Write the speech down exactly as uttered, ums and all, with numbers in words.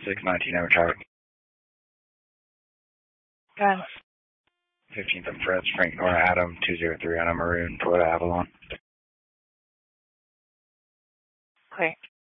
six nineteen over traffic. Go ahead. fifteen from Fred, Frank Nora Adam, two zero three on a Maroon, Toyota Avalon. Clear.